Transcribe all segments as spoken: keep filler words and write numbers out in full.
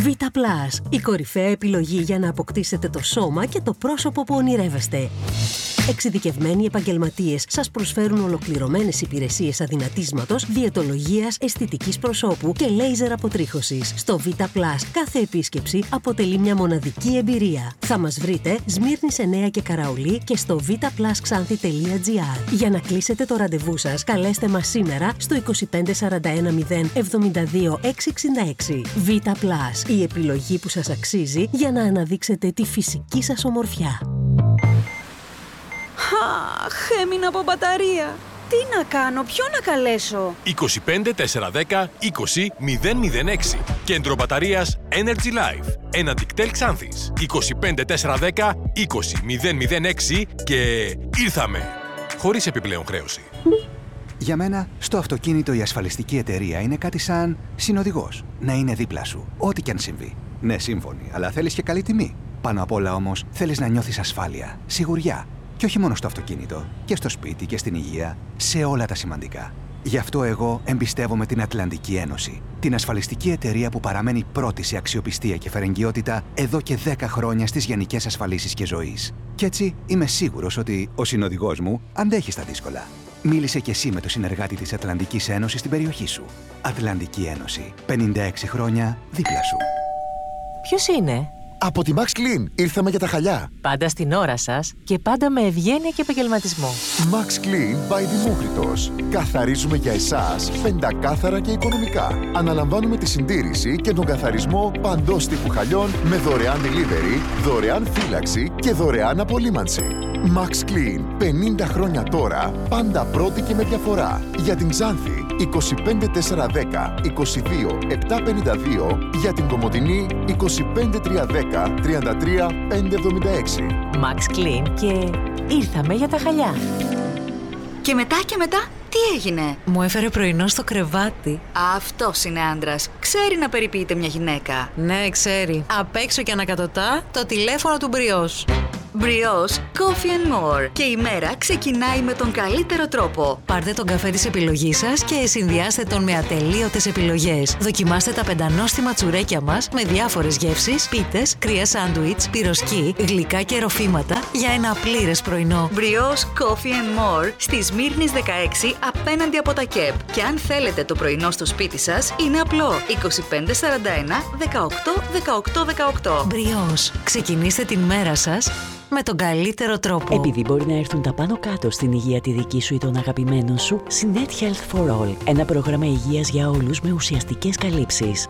Vita Plus, η κορυφαία επιλογή για να αποκτήσετε το σώμα και το πρόσωπο που ονειρεύεστε. Εξειδικευμένοι επαγγελματίες σας προσφέρουν ολοκληρωμένες υπηρεσίες αδυνατίσματος, διαιτολογίας, αισθητικής προσώπου και λέιζερ αποτρίχωσης. Στο Vita Plus κάθε επίσκεψη αποτελεί μια μοναδική εμπειρία. Θα μας βρείτε Σμύρνης εννέα και Καραολί και στο βιταπλασξάνθη τελεία τζι άρ. Για να κλείσετε το ραντεβού σας, καλέστε μας σήμερα στο είκοσι πέντε σαράντα ένα μηδέν εβδομήντα δύο εξακόσια εξήντα έξι. Vita Plus, η επιλογή που σας αξίζει για να αναδείξετε τη φυσική σας ομορφιά. Αχ, έμεινα από μπαταρία. Τι να κάνω, ποιο να καλέσω? είκοσι πέντε τετρακόσια δέκα είκοσι μηδέν μηδέν έξι. Κέντρο μπαταρίας Energy Life. Ένα Dictel Xanthis. είκοσι πέντε τετρακόσια δέκα είκοσι μηδέν μηδέν έξι και ήρθαμε. Χωρίς επιπλέον χρέωση. Για μένα, στο αυτοκίνητο η ασφαλιστική εταιρεία είναι κάτι σαν συνοδηγός. Να είναι δίπλα σου, ό,τι κι αν συμβεί. Ναι, σύμφωνοι, αλλά θέλεις και καλή τιμή. Πάνω απ' όλα όμως, θέλεις να νιώθεις ασφάλεια, σιγουριά. Και όχι μόνο στο αυτοκίνητο, και στο σπίτι και στην υγεία, σε όλα τα σημαντικά. Γι' αυτό εγώ εμπιστεύομαι την Ατλαντική Ένωση, την ασφαλιστική εταιρεία που παραμένει πρώτη σε αξιοπιστία και φερεγγιότητα εδώ και δέκα χρόνια στις γενικές ασφαλίσεις και ζωής. Κι έτσι είμαι σίγουρος ότι ο συνοδηγός μου αντέχει στα δύσκολα. Μίλησε κι εσύ με το συνεργάτη της Ατλαντικής Ένωσης στην περιοχή σου. Ατλαντική Ένωση. πενήντα έξι χρόνια δίπλα σου. Ποιος είναι? Από τη Max Clean ήρθαμε για τα χαλιά. Πάντα στην ώρα σας και πάντα με ευγένεια και επαγγελματισμό. Max Clean by Δημόκριτος. Καθαρίζουμε για εσάς πεντακάθαρα και οικονομικά. Αναλαμβάνουμε τη συντήρηση και τον καθαρισμό παντός τύπου χαλιών με δωρεάν delivery, δωρεάν φύλαξη και δωρεάν απολύμανση. Max Clean. πενήντα χρόνια τώρα, πάντα πρώτη και με διαφορά. Για την Ξάνθη, είκοσι πέντε τετρακόσια δέκα είκοσι δύο επτακόσια πενήντα δύο. Για την Κομοτηνή, είκοσι πέντε τριακόσια δέκα τριάντα τρία πεντακόσια εβδομήντα έξι. Max Clean και ήρθαμε για τα χαλιά. Και μετά και μετά, τι έγινε? Μου έφερε πρωινό στο κρεβάτι. Αυτός είναι άντρας. Ξέρει να περιποιείται μια γυναίκα. Ναι, ξέρει. Απ' έξω και ανακατοτά το τηλέφωνο του Μπριός. Μπριός Coffee and More. Και η μέρα ξεκινάει με τον καλύτερο τρόπο. Πάρτε τον καφέ της επιλογής σας και συνδυάστε τον με ατελείωτες επιλογές. Δοκιμάστε τα πεντανόστιμα τσουρέκια μας με διάφορες γεύσεις, πίτες, κρύα σάντουιτς, πυροσκή, γλυκά και ροφήματα για ένα πλήρες πρωινό. Μπριός Coffee and More στη Σμύρνης δεκαέξι απέναντι από τα ΚΕΠ. Και αν θέλετε το πρωινό στο σπίτι σας, είναι απλό. είκοσι πέντε σαράντα ένα δεκαοκτώ δεκαοκτώ δεκαοκτώ. Μπριός. Ξεκινήστε την μέρα σας με τον καλύτερο τρόπο. Επειδή μπορεί να έρθουν τα πάνω κάτω στην υγεία τη δική σου ή των αγαπημένων σου, Synet Health for All. Ένα πρόγραμμα υγείας για όλους με ουσιαστικές καλύψεις.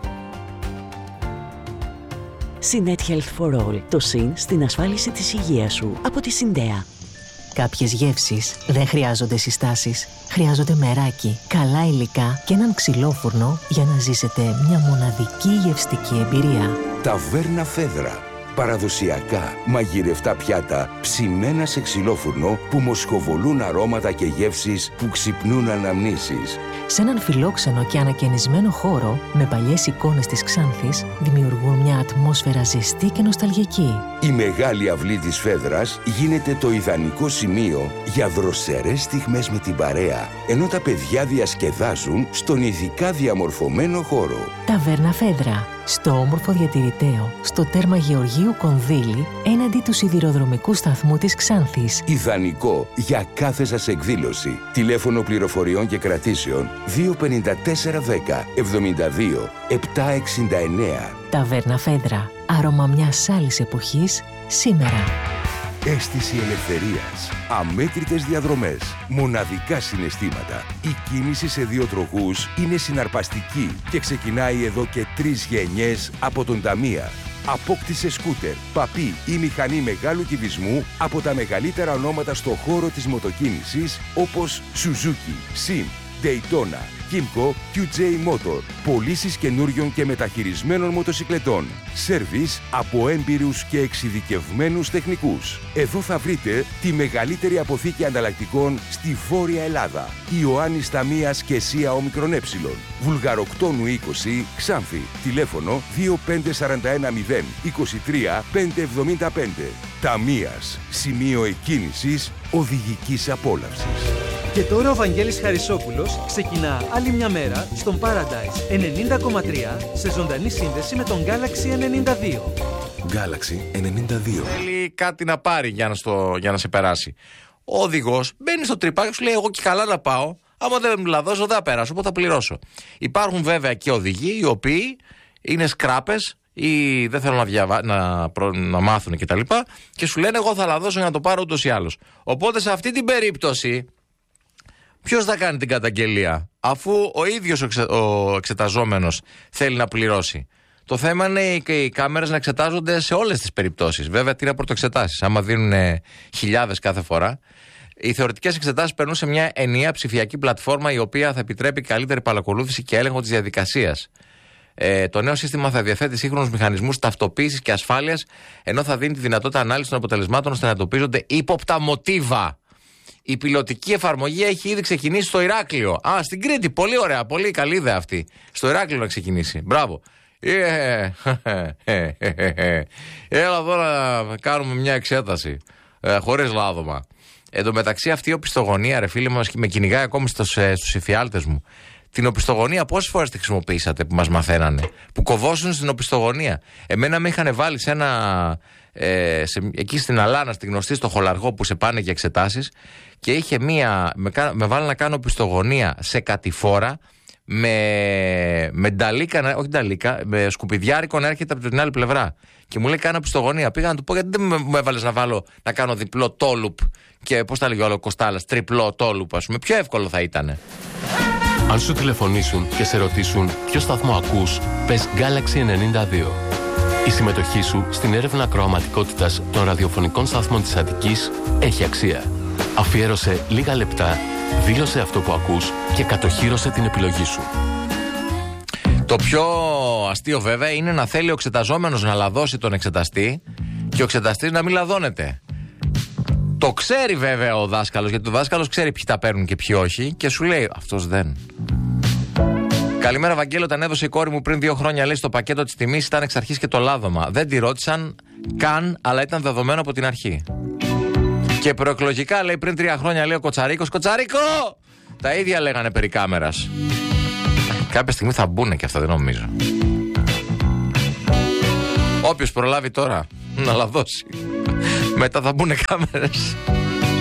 Synet Health for All. Το συν στην ασφάλιση της υγείας σου. Από τη Συντέα. Κάποιες γεύσεις δεν χρειάζονται συστάσεις. Χρειάζονται μεράκι, καλά υλικά και έναν ξυλόφουρνο για να ζήσετε μια μοναδική γευστική εμπειρία. Ταβέρνα Φέδρα. Παραδοσιακά μαγειρευτά πιάτα ψημένα σε ξυλόφουρνο που μοσχοβολούν αρώματα και γεύσεις που ξυπνούν αναμνήσεις. Σε έναν φιλόξενο και ανακαινισμένο χώρο με παλιές εικόνες της Ξάνθης δημιουργούν μια ατμόσφαιρα ζεστή και νοσταλγική. Η μεγάλη αυλή της Φέδρας γίνεται το ιδανικό σημείο για δροσερές στιγμές με την παρέα, ενώ τα παιδιά διασκεδάζουν στον ειδικά διαμορφωμένο χώρο. Ταβέρνα Φέδρα. Στο όμορφο διατηρηταίο, στο τέρμα Γεωργίου Κονδύλη, έναντι του σιδηροδρομικού σταθμού της Ξάνθης. Ιδανικό για κάθε σας εκδήλωση. Τηλέφωνο πληροφοριών και κρατήσεων δύο πέντε τέσσερα δέκα εβδομήντα δύο επτακόσια εξήντα εννέα. Ταβέρνα Φέδρα. Άρωμα μιας άλλης εποχής, σήμερα. Αίσθηση ελευθερίας, αμέτρητες διαδρομές, μοναδικά συναισθήματα. Η κίνηση σε δύο τροχούς είναι συναρπαστική και ξεκινάει εδώ και τρεις γενιές από τον Ταμία. Απόκτησε σκούτερ, παπί ή μηχανή μεγάλου κυβισμού από τα μεγαλύτερα ονόματα στο χώρο της μοτοκίνησης όπως Suzuki, Sim, Daytona, Kymco, κιου τζέι Motor. Πωλήσεις καινούριων και μεταχειρισμένων μοτοσικλετών. Σέρβις από έμπειρους και εξειδικευμένους τεχνικούς. Εδώ θα βρείτε τη μεγαλύτερη αποθήκη ανταλλακτικών στη Βόρεια Ελλάδα. Ιωάννης Ταμίας και Σία Ομικρον Ε. Βουλγαροκτόνου είκοσι, Ξάνθη. Τηλέφωνο δύο πέντε τέσσερα ένα μηδέν είκοσι τρία πεντακόσια εβδομήντα πέντε. Ταμίας. Σημείο εκκίνησης οδηγικής απόλαυσης. Και τώρα ο Βαγγέλης Χαρισόπουλος ξεκινά άλλη μια μέρα στον Paradise ενενήντα κόμμα τρία σε ζωντανή σύνδεση με τον Galaxy ενενήντα δύο. Galaxy ενενήντα δύο. Θέλει κάτι να πάρει για να, στο, για να σε περάσει. Ο οδηγός μπαίνει στο τρυπάκι και σου λέει: εγώ και καλά να πάω. Άμα δεν μου λαδώσω, δεν θα περάσω. Οπότε θα πληρώσω. Υπάρχουν βέβαια και οδηγοί οι οποίοι είναι σκράπες ή δεν θέλουν να, διαβα... να, προ... να μάθουν κτλ. Και, και σου λένε: εγώ θα λαδώσω για να το πάρω ούτως ή άλλως. Οπότε σε αυτή την περίπτωση, ποιος θα κάνει την καταγγελία, αφού ο ίδιος ο, εξε... ο εξεταζόμενος θέλει να πληρώσει? Το θέμα είναι και οι κάμερες να εξετάζονται σε όλες τις περιπτώσεις. Βέβαια, τι να πρωτοεξετάσεις, άμα δίνουν χιλιάδες κάθε φορά. Οι θεωρητικές εξετάσεις περνούν σε μια ενιαία ψηφιακή πλατφόρμα, η οποία θα επιτρέπει καλύτερη παρακολούθηση και έλεγχο της διαδικασίας. Ε, το νέο σύστημα θα διαθέτει σύγχρονους μηχανισμούς ταυτοποίησης και ασφάλειας, ενώ θα δίνει τη δυνατότητα ανάλυσης των αποτελεσμάτων ώστε να εντοπίζονται ύποπτα μοτίβα. Η πιλωτική εφαρμογή έχει ήδη ξεκινήσει στο Ηράκλειο. Α, στην Κρήτη. Πολύ ωραία, πολύ καλή ιδέα αυτή. Στο Ηράκλειο να ξεκινήσει. Μπράβο. Yeah. Έλα εδώ να κάνουμε μια εξέταση ε, χωρίς λάδωμα. Εν τω μεταξύ, αυτή η οπισθογωνία, ρε φίλοι μας, με κυνηγάει ακόμη στους, ε, στους εφιάλτες μου. Την οπισθογωνία πόσες φορές τη χρησιμοποιήσατε που μας μαθαίνανε? Που κοβόσουν στην οπισθογωνία. Εμένα με είχαν βάλει σε ένα, ε, σε, εκεί στην Αλάνα, στη γνωστή, στο Χολαργό, που σε πάνε για εξετάσεις, και είχε μία, με, με βάλει να κάνω οπισθογωνία σε κατηφόρα με, με νταλίκα, όχι νταλίκα, με σκουπιδιάρικο να έρχεται από την άλλη πλευρά. Και μου λέει: κάνω πιστογωνία. Πήγα να του πω: γιατί δεν μου έβαλες να βάλω να κάνω διπλό τόλουπ και πώς τα λέγει ο Κοστάλας, τριπλό τόλουπ, ας πούμε? Πιο εύκολο θα ήτανε. Αν σου τηλεφωνήσουν και σε ρωτήσουν ποιο σταθμό ακούς, πες Galaxy ενενήντα δύο. Η συμμετοχή σου στην έρευνα ακροαματικότητας των ραδιοφωνικών σταθμών της Αττικής έχει αξία. Αφιέρωσε λίγα λεπτά, δήλωσε αυτό που ακούς και κατοχύρωσε την επιλογή σου. Το πιο αστείο βέβαια είναι να θέλει ο εξεταζόμενος να λαδώσει τον εξεταστή και ο εξεταστής να μην λαδώνεται. Το ξέρει βέβαια ο δάσκαλος, γιατί ο δάσκαλος ξέρει ποιοι τα παίρνουν και ποιοι όχι, και σου λέει: αυτός δεν. Καλημέρα, Βαγγέλη. Όταν έδωσε η κόρη μου πριν δύο χρόνια, λέει, στο πακέτο της τιμής ήταν εξ αρχής και το λάδωμα. Δεν τη ρώτησαν καν, αλλά ήταν δεδομένο από την αρχή. Και προεκλογικά, λέει, πριν τρία χρόνια, λέει ο Κοτσαρίκος: Κοτσαρίκο! Τα ίδια λέγανε περί κάμερας. Κάποια στιγμή θα μπουνε και αυτά, δεν νομίζω. Όποιος προλάβει τώρα να λαδώσει, μετά θα μπουνε κάμερες.